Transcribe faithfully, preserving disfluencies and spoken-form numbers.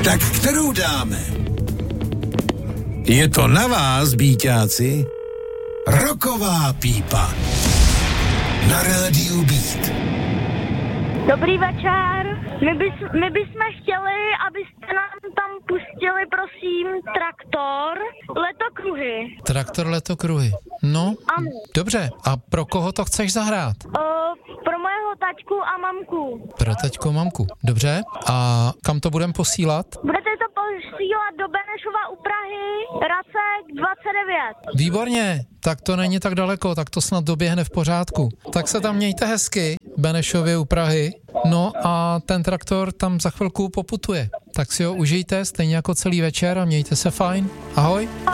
Tak kterou dáme? Je to na vás, býťáci. Roková pípa. Na rádiu Beat. Dobrý večer. My, bys, my bychom chtěli, abyste nám tam pustili, prosím, traktor, letokruhy. Traktor, letokruhy. No, ano. Dobře. A pro koho to chceš zahrát? O, pro mojeho taťku a mamku. Pro taťku a mamku. Dobře. A kam to budeme posílat? Budete to posílat do Benešova u Prahy, Racek dvacet devět. Výborně. Tak to není tak daleko, tak to snad doběhne v pořádku. Tak se tam mějte hezky, Benešově u Prahy. No a ten traktor tam za chvilku poputuje. Tak si ho užijte, stejně jako celý večer a mějte se fajn. Ahoj.